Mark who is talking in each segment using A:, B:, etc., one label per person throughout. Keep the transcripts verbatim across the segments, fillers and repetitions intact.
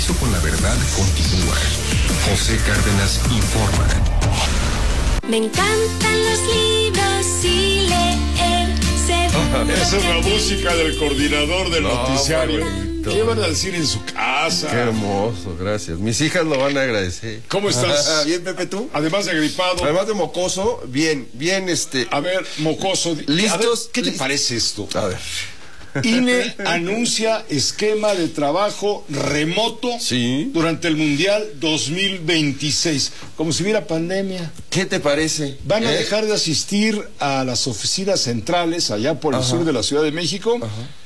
A: compromiso con la verdad continúa. José Cárdenas informa.
B: Me encantan los libros y leer.
C: Esa es la música del coordinador del
D: no,
C: noticiario.
D: Bonito.
C: ¿Qué van a decir en su casa?
D: Qué hermoso, gracias. Mis hijas lo van a agradecer.
C: ¿Cómo estás?
D: Bien, Pepe, ¿tú?
C: Además de agripado.
D: Además de mocoso, bien, bien, este...
C: A ver, mocoso.
D: ¿Listos?
C: A ver, ¿qué te
D: ¿List?
C: parece esto?
D: A ver.
C: I N E anuncia esquema de trabajo remoto
D: sí.
C: durante el Mundial dos mil veintiséis, como si hubiera pandemia.
D: ¿Qué te parece?
C: Van a
D: ¿Eh?
C: dejar de asistir a las oficinas centrales allá por el
D: Ajá.
C: sur de la Ciudad de México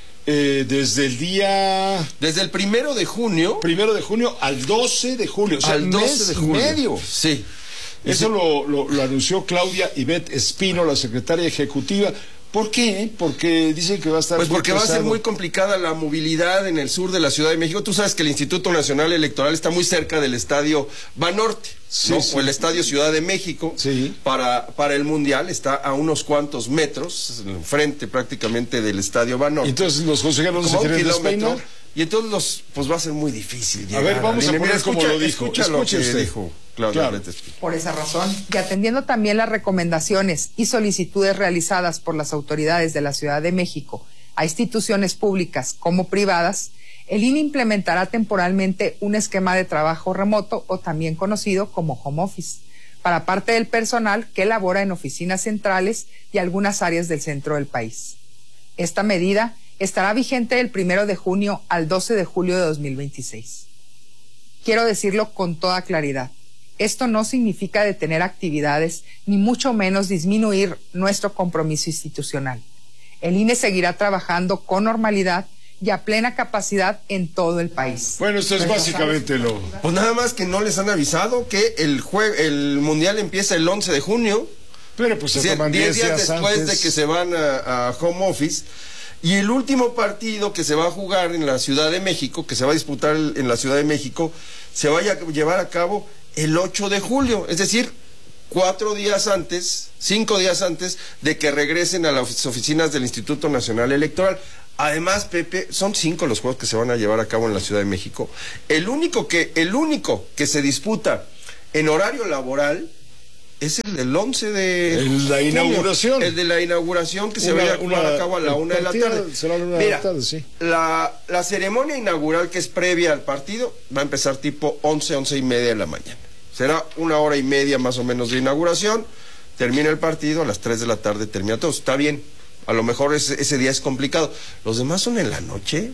C: eh, desde el día...
D: Desde el primero de junio.
C: Primero de junio al doce de julio. O sea,
D: al doce
C: mes
D: de
C: y
D: junio.
C: medio.
D: Sí.
C: Eso lo, lo, lo anunció Claudia Ivette Espino, la secretaria ejecutiva. ¿Por qué? Porque dicen que va a estar...
D: Pues porque va a ser
C: pesado.
D: muy complicada la movilidad en el sur de la Ciudad de México. Tú sabes que el Instituto Nacional Electoral está muy cerca del Estadio Banorte,
C: sí,
D: ¿no?
C: sí.
D: O el Estadio Ciudad de México.
C: Sí.
D: Para, para el Mundial está a unos cuantos metros, frente prácticamente del Estadio Banorte.
C: Entonces los consejeros no se
D: Como un
C: quieren
D: kilómetro.
C: despeinar.
D: Y entonces los, pues va a ser muy difícil llegar.
C: A ver, vamos a
D: Mira,
C: poner
D: mira,
C: como
D: escucha,
C: lo dijo.
D: Escucha lo
C: Escuche
D: que
C: usted.
D: dijo Claudia
C: Claro.
D: Ivette Espino.
E: Por esa razón, y atendiendo también las recomendaciones y solicitudes realizadas por las autoridades de la Ciudad de México a instituciones públicas como privadas, el I N E implementará temporalmente un esquema de trabajo remoto o también conocido como home office, para parte del personal que labora en oficinas centrales y algunas áreas del centro del país. Esta medida estará vigente del primero de junio al doce de julio de dos mil veintiséis. Quiero decirlo con toda claridad. Esto no significa detener actividades, ni mucho menos disminuir nuestro compromiso institucional. El I N E seguirá trabajando con normalidad y a plena capacidad en todo el país.
C: Bueno, esto es básicamente lo...
D: Pues nada más que no les han avisado que el jue el Mundial empieza el once de junio.
C: Pero pues se
D: Sí,
C: toman
D: diez
C: diez
D: días
C: días
D: después
C: antes.
D: de que se van a, a home office. Y el último partido que se va a jugar en la Ciudad de México, que se va a disputar en la Ciudad de México, se va a llevar a cabo el ocho de julio. Es decir, cuatro días antes, cinco días antes de que regresen a las oficinas del Instituto Nacional Electoral. Además, Pepe, son cinco los juegos que se van a llevar a cabo en la Ciudad de México. El único que, el único que se disputa en horario laboral es el del once de
C: El, la
D: junio,
C: inauguración.
D: el de la inauguración que se
C: Una-
D: va a llevar
C: una-
D: a cabo a la
C: el
D: una de la
C: partido
D: tarde.
C: será a la una de la tarde, sí.
D: La, la ceremonia inaugural, que es previa al partido, va a empezar tipo once, once y media de la mañana. Será una hora y media más o menos de inauguración. Termina el partido, a las tres de la tarde termina todo. Está bien, a lo mejor ese, ese día es complicado. ¿Los demás son en la noche?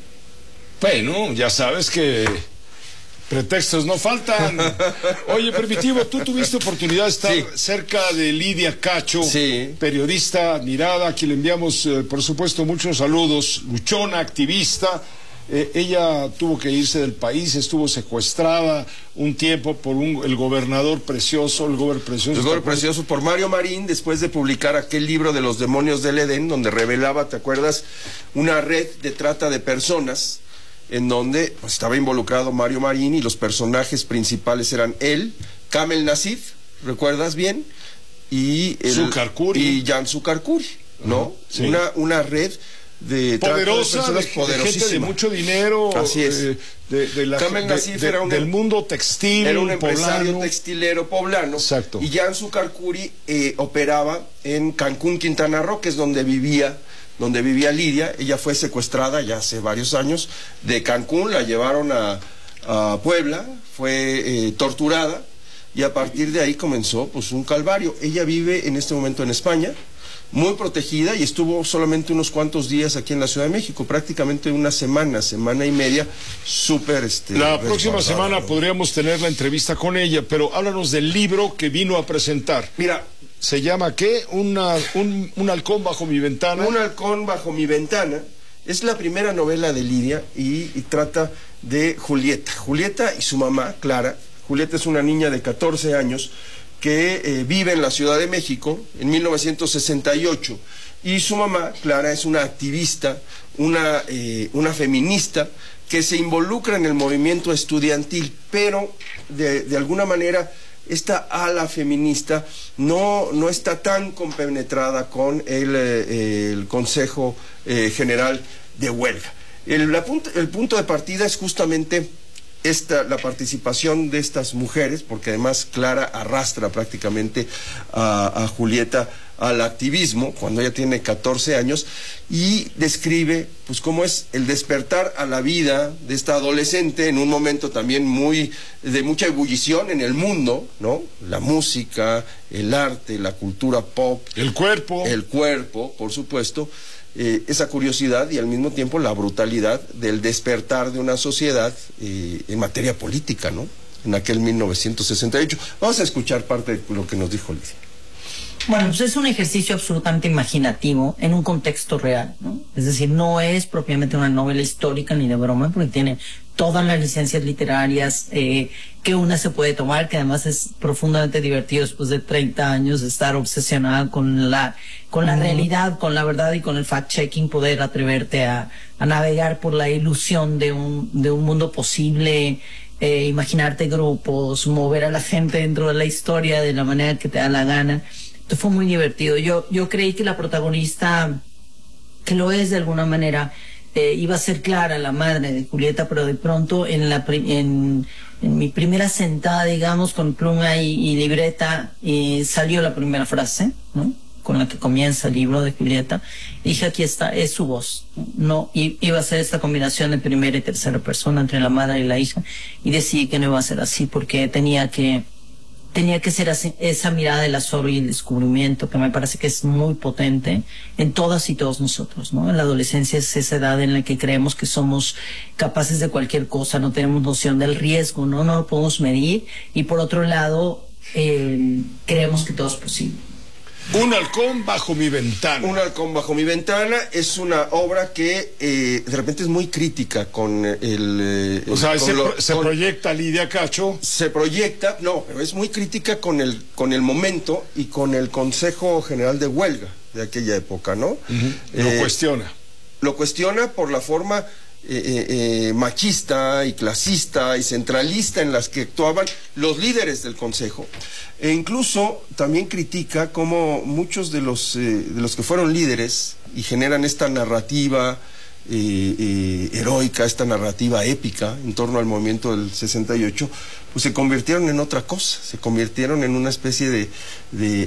C: Bueno, ya sabes que pretextos no faltan. Oye, Primitivo, tú tuviste oportunidad de estar
D: Sí.
C: cerca de Lidia Cacho,
D: Sí.
C: periodista admirada, a quien le enviamos, eh, por supuesto, muchos saludos, luchona, activista. Eh, ella tuvo que irse del país, estuvo secuestrada un tiempo por un, el gobernador precioso, el gobernador precioso.
D: El gobernador precioso por Mario Marín, después de publicar aquel libro de los demonios del Edén, donde revelaba, ¿te acuerdas?, una red de trata de personas, en donde pues, estaba involucrado Mario Marín y los personajes principales eran él, Kamel Nassif, ¿recuerdas bien? Y el,
C: Zucarcuri.
D: y Jan Zucarcuri, ¿no?
C: Sí.
D: Una, una red de
C: Poderosa,
D: trata de
C: de,
D: personas
C: de gente de
D: poderosísima.
C: mucho dinero.
D: Así es.
C: eh, de, de la,
D: Kamel
C: de-
D: Nassif
C: de-
D: era un-
C: del mundo textil,
D: Era un empresario
C: poblano.
D: textilero poblano.
C: Exacto.
D: Y Jan Zucarcuri eh, operaba en Cancún, Quintana Roo, que es donde vivía, donde vivía Lidia. Ella fue secuestrada ya hace varios años de Cancún, la llevaron a, a Puebla, fue eh, torturada y a partir de ahí comenzó pues un calvario. Ella vive en este momento en España, muy protegida, y estuvo solamente unos cuantos días aquí en la Ciudad de México, prácticamente una semana, semana y media, súper... Este,
C: La próxima
D: resguardada,
C: semana
D: ¿no?
C: podríamos tener la entrevista con ella, pero háblanos del libro que vino a presentar.
D: Mira,
C: ¿Se llama qué? Una, un, un halcón bajo mi ventana.
D: Un halcón bajo mi ventana es la primera novela de Lidia y, y trata de Julieta. Julieta y su mamá, Clara. Julieta es una niña de catorce años que eh, vive en la Ciudad de México en mil novecientos sesenta y ocho. Y su mamá, Clara, es una activista, una, eh, una feminista que se involucra en el movimiento estudiantil, pero de, de alguna manera esta ala feminista no, no está tan compenetrada con el, eh, el Consejo eh, General de Huelga. El, la punto, el punto de partida es justamente esta, la participación de estas mujeres, porque además Clara arrastra prácticamente a, a Julieta al activismo cuando ella tiene catorce años, y describe pues cómo es el despertar a la vida de esta adolescente en un momento también muy de mucha ebullición en el mundo, ¿no? La música, el arte, la cultura pop,
C: el cuerpo,
D: el cuerpo, por supuesto, eh, esa curiosidad y al mismo tiempo la brutalidad del despertar de una sociedad eh, en materia política, ¿no? En aquel mil novecientos sesenta y ocho. Vamos a escuchar parte de lo que nos dijo Lidia.
F: Bueno, pues es un ejercicio absolutamente imaginativo en un contexto real, ¿no? Es decir, no es propiamente una novela histórica ni de broma, porque tiene todas las licencias literarias eh, que una se puede tomar, que además es profundamente divertido después de treinta años de estar obsesionada con la con la realidad, con la verdad y con el fact-checking, poder atreverte a, a navegar por la ilusión de un, de un mundo posible, eh, imaginarte grupos, mover a la gente dentro de la historia de la manera que te da la gana. Esto fue muy divertido. Yo, yo creí que la protagonista, que lo es de alguna manera, eh, iba a ser Clara, la madre de Julieta, pero de pronto en la en, en mi primera sentada, digamos, con pluma y, y libreta, eh, salió la primera frase, ¿no? Con la que comienza el libro de Julieta. Y dije, aquí está, es su voz, ¿no? Y iba a ser esta combinación de primera y tercera persona entre la madre y la hija, y decidí que no iba a ser así, porque tenía que tenía que ser así, esa mirada del asombro y el descubrimiento, que me parece que es muy potente en todas y todos nosotros, ¿no? En la adolescencia es esa edad en la que creemos que somos capaces de cualquier cosa, no tenemos noción del riesgo, no, no lo podemos medir, y por otro lado, eh, creemos que todo es posible.
C: Un halcón bajo mi ventana.
D: Un halcón bajo mi ventana es una obra que eh, de repente es muy crítica con el... Eh,
C: o sea,
D: con
C: se,
D: lo,
C: pro, se
D: con,
C: proyecta Lidia Cacho.
D: Se proyecta, no, pero es muy crítica con el, con el momento y con el Consejo General de Huelga de aquella época, ¿no?
C: Uh-huh. Lo eh, cuestiona.
D: Lo cuestiona por la forma... Eh, eh, machista y clasista y centralista en las que actuaban los líderes del Consejo, e incluso también critica cómo muchos de los, eh, de los que fueron líderes y generan esta narrativa eh, eh, heroica, esta narrativa épica en torno al movimiento del sesenta y ocho, pues se convirtieron en otra cosa, se convirtieron en una especie de, de